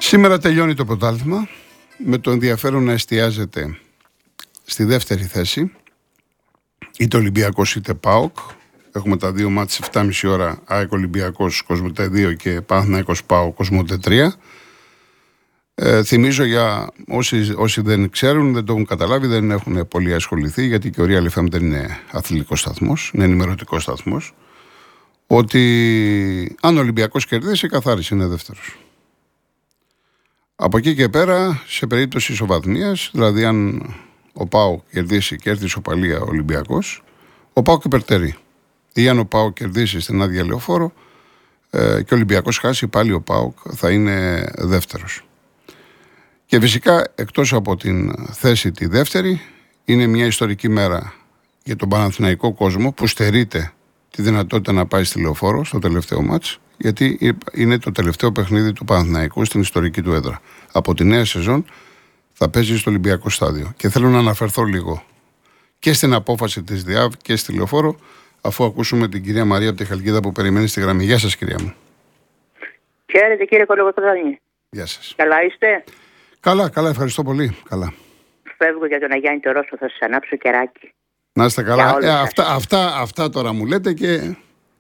Σήμερα τελειώνει το πρωτάθλημα με το ενδιαφέρον να εστιάζεται στη δεύτερη θέση, είτε Ολυμπιακός είτε ΠΑΟΚ. Έχουμε τα δύο μάτς 7,5 ώρα, ΑΕΚ Ολυμπιακός Κοσμοτέ 2 και Παναθηναϊκός ΠΑΟΚ Κοσμοτέ 3. Θυμίζω για όσοι δεν ξέρουν, δεν το έχουν καταλάβει, δεν έχουν πολύ ασχοληθεί, γιατί και ο Real FM δεν είναι αθλητικός σταθμός, είναι ενημερωτικός σταθμός, ότι αν ο Ολυμπιακός κερδίσει, καθάρισε, είναι δεύτερος. Από εκεί και πέρα, σε περίπτωση ισοβαθμίας, δηλαδή αν ο ΠΑΟΚ κερδίσει και έρθει ισοπαλία ο Ολυμπιακός, ο ΠΑΟΚ υπερτερεί. Ή αν ο ΠΑΟΚ κερδίσει στην άδεια λεωφόρο και ο Ολυμπιακός χάσει, πάλι ο ΠΑΟΚ θα είναι δεύτερος. Και φυσικά, εκτός από την θέση τη δεύτερη, είναι μια ιστορική μέρα για τον Παναθηναϊκό κόσμο που στερείται τη δυνατότητα να πάει στη λεωφόρο στο τελευταίο μάτς, γιατί είναι το τελευταίο παιχνίδι του Παναθηναϊκού στην ιστορική του έδρα. Από τη νέα σεζόν θα παίζει στο Ολυμπιακό στάδιο. Και θέλω να αναφερθώ λίγο και στην απόφαση της ΔΕΑΒ και στη λεωφόρο, αφού ακούσουμε την κυρία Μαρία από τη Χαλκίδα που περιμένει στη γραμμή. Γεια σας, κυρία μου. Χαίρετε, κύριε Κολοκοτρώνη. Γεια σας. Καλά είστε? Καλά, ευχαριστώ πολύ. Καλά. Φεύγω για τον Αγιάννη το Ρώσο, θα σας ανάψω κεράκι. Να είστε καλά. Αυτά τώρα μου λέτε και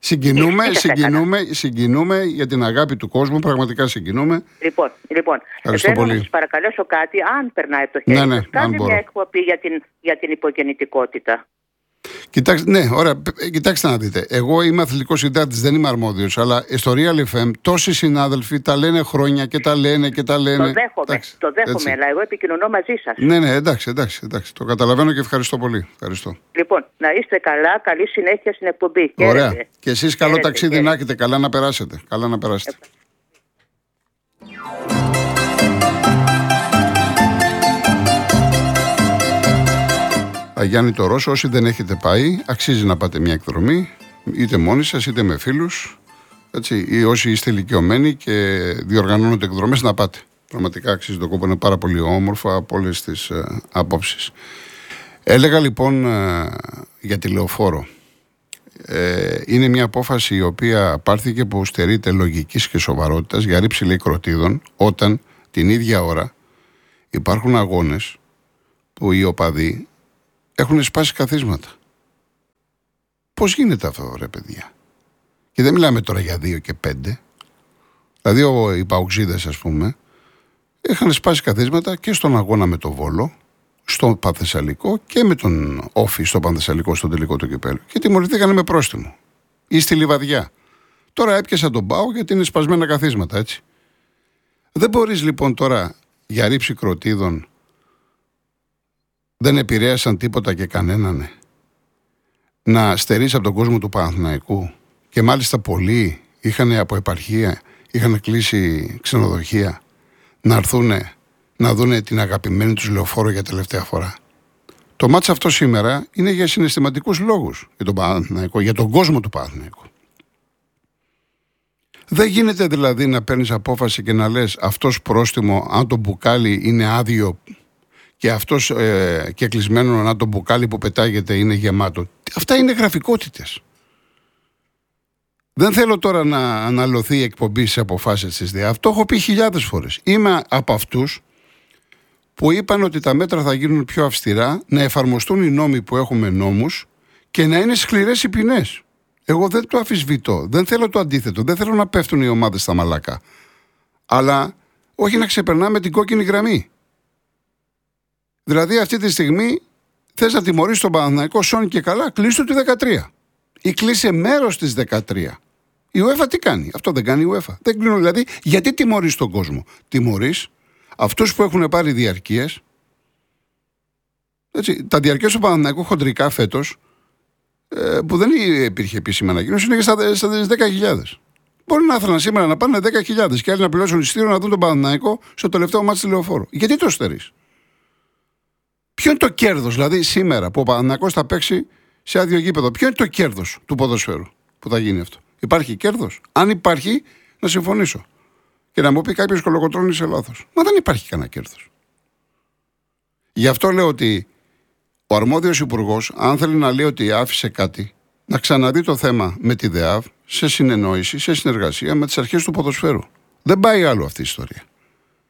συγκινούμε για την αγάπη του κόσμου. Πραγματικά συγκινούμε. Λοιπόν, θέλω να σας παρακαλέσω κάτι, αν περνάει από το χέρι σας. Κάντε μια εκπομπή για την υπογεννητικότητα. Κοιτάξτε, ναι, ωραία. Κοιτάξτε να δείτε. Εγώ είμαι αθλητικός συντάκτης, δεν είμαι αρμόδιος, αλλά στο Real FM τόσοι συνάδελφοι τα λένε χρόνια και τα λένε. Το δέχομαι, αλλά εγώ επικοινωνώ μαζί σας. Ναι, εντάξει. Το καταλαβαίνω και ευχαριστώ πολύ. Ευχαριστώ. Λοιπόν, να είστε καλά, καλή συνέχεια στην εκπομπή. Ωραία. Χαίρετε. Και εσείς καλό ταξίδι να έχετε, καλά να περάσετε. Αγιάννη το Ρώσο, όσοι δεν έχετε πάει, αξίζει να πάτε μια εκδρομή, είτε μόνοι σας είτε με φίλους, έτσι, ή όσοι είστε ηλικιωμένοι και διοργανώνονται εκδρομές, να πάτε. Πραγματικά αξίζει τον κόπο, είναι πάρα πολύ όμορφα από όλες τις απόψεις. Έλεγα λοιπόν για τη λεωφόρο. Είναι μια απόφαση η οποία πάρθηκε που στερείται λογικής και σοβαρότητας για ρήψη, λέει, κροτίδων, όταν την ίδια ώρα υπάρχουν αγώνες που οι οπαδοί έχουν σπάσει καθίσματα. Πώς γίνεται αυτό, ρε παιδιά? Και δεν μιλάμε τώρα για 2 και 5. Δηλαδή οι παοξίδες, ας πούμε, είχαν σπάσει καθίσματα και στον αγώνα με το Βόλο, στο Πανθεσσαλικό και με τον Όφη στο Πανθεσσαλικό, στο τελικό του κυπέλλου. Και τιμωρηθήκαν με πρόστιμο. Ή στη Λιβαδιά. Τώρα έπιασα τον ΠΑΟ γιατί είναι σπασμένα καθίσματα, έτσι. Δεν μπορείς λοιπόν τώρα για ρήψη κροτίδων, δεν επηρέασαν τίποτα και κανέναν, να στερείς από τον κόσμο του Παναθηναϊκού, και μάλιστα πολλοί είχαν από επαρχία, είχαν κλείσει ξενοδοχεία, να έρθουν να δούνε την αγαπημένη τους λεωφόρο για τελευταία φορά. Το μάτς αυτό σήμερα είναι για συναισθηματικούς λόγους για τον Παναθηναϊκό, για τον κόσμο του Παναθηναϊκού. Δεν γίνεται δηλαδή να παίρνεις απόφαση και να λες αυτός πρόστιμο αν το μπουκάλι είναι άδειο και αυτός και κλεισμένο να το μπουκάλι που πετάγεται είναι γεμάτο. Αυτά είναι γραφικότητες. Δεν θέλω τώρα να αναλωθεί η εκπομπή σε αποφάσεις της ΔΕΑΒ. Το έχω πει χιλιάδες φορές. Είμαι από αυτούς που είπαν ότι τα μέτρα θα γίνουν πιο αυστηρά, να εφαρμοστούν οι νόμοι που έχουμε νόμους και να είναι σκληρές οι ποινές. Εγώ δεν το αμφισβητώ. Δεν θέλω το αντίθετο. Δεν θέλω να πέφτουν οι ομάδες στα μαλάκα. Αλλά όχι να ξεπερνάμε την κόκκινη γραμμή. Δηλαδή αυτή τη στιγμή θες να τιμωρήσεις τον Παναθηναϊκό, σώνει και καλά, κλείστο τη 13. Ή κλείσε μέρος της 13. Η UEFA τι κάνει? Αυτό δεν κάνει η UEFA. Δεν κλείνω, δηλαδή, γιατί τιμωρείς τον κόσμο? Τιμωρείς αυτούς που έχουν πάρει διαρκείες. Έτσι, τα διαρκείες του Παναθηναϊκού χοντρικά φέτος, που δεν υπήρχε επίσημη ανακοίνωση, είναι και στα 10.000. Μπορεί να ήθελαν σήμερα να πάνε 10.000 και άλλοι να πληρώσουν εισιτήριο να δουν τον Παναθηναϊκό στο τελευταίο μάτι στη λεωφόρο. Γιατί το στερείς? Ποιο είναι το κέρδος, δηλαδή, σήμερα που ο Παναθηναϊκός θα παίξει σε άδειο γήπεδο? Ποιο είναι το κέρδος του ποδοσφαίρου που θα γίνει αυτό? Υπάρχει κέρδος? Αν υπάρχει, να συμφωνήσω. Και να μου πει κάποιος Κολοκοτρώνης σε λάθος. Μα δεν υπάρχει κανένα κέρδος. Γι' αυτό λέω ότι ο αρμόδιος υπουργός, αν θέλει να λέει ότι άφησε κάτι, να ξαναδεί το θέμα με τη ΔΕΑΒ, σε συνεννόηση, σε συνεργασία με τις αρχές του ποδοσφαίρου. Δεν πάει άλλο αυτή η ιστορία.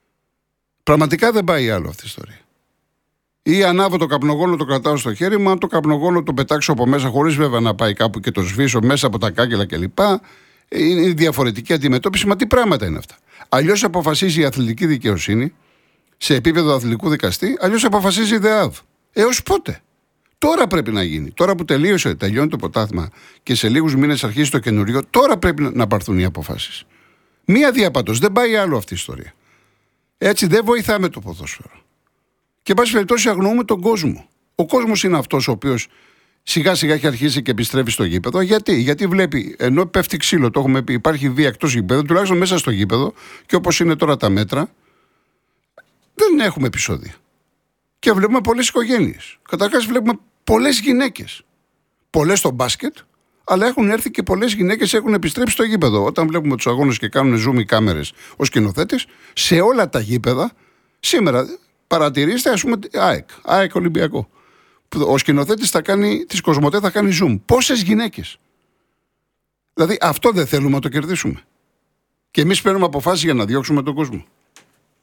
Πραγματικά δεν πάει άλλο αυτή η ιστορία. Ή ανάβω το καπνογόνο, το κρατάω στο χέρι μου, αν το καπνογόνο το πετάξω από μέσα, χωρίς βέβαια να πάει κάπου και το σβήσω μέσα από τα κάγκελα κλπ. Είναι διαφορετική αντιμετώπιση. Μα τι πράγματα είναι αυτά. Αλλιώς αποφασίζει η αθλητική δικαιοσύνη σε επίπεδο αθλητικού δικαστή, αλλιώς αποφασίζει η ΔΕΑΔ. Έως πότε? Τώρα πρέπει να γίνει. Τώρα που τελειώνει το πρωτάθλημα και σε λίγους μήνες αρχίζει το καινούριο, τώρα πρέπει να πάρθουν οι αποφάσεις. Μία διαπαντός. Δεν πάει άλλο αυτή η ιστορία. Έτσι δεν βοηθάμε το ποδόσφαιρο. Και εν πάση περιπτώσει αγνοούμε τον κόσμο. Ο κόσμος είναι αυτός ο οποίος σιγά σιγά έχει αρχίσει και επιστρέφει στο γήπεδο. Γιατί βλέπει, ενώ πέφτει ξύλο, το έχουμε πει, υπάρχει βία εκτός γήπεδου, τουλάχιστον μέσα στο γήπεδο, και όπως είναι τώρα τα μέτρα, δεν έχουμε επεισόδια. Και βλέπουμε πολλές οικογένειες. Καταρχάς βλέπουμε πολλές γυναίκες. Πολλές στο μπάσκετ, αλλά έχουν έρθει και πολλές γυναίκες έχουν επιστρέψει στο γήπεδο. Όταν βλέπουμε τους αγώνες και κάνουν zoom οι κάμερες ως σκηνοθέτες, σε όλα τα γήπεδα, σήμερα παρατηρήστε, ας πούμε, ΑΕΚ Ολυμπιακό. Ο σκηνοθέτης της Κοσμοτέ θα κάνει zoom. Πόσες γυναίκες? Δηλαδή αυτό δεν θέλουμε να το κερδίσουμε. Και εμείς παίρνουμε αποφάσεις για να διώξουμε τον κόσμο.